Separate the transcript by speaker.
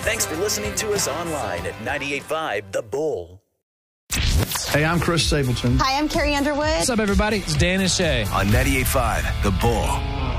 Speaker 1: Thanks for listening to us online at 98.5 The Bull.
Speaker 2: Hey, I'm Chris Stapleton.
Speaker 3: Hi, I'm Carrie Underwood.
Speaker 4: What's up, everybody? It's Dan and Shay.
Speaker 5: On 98.5 The Bull.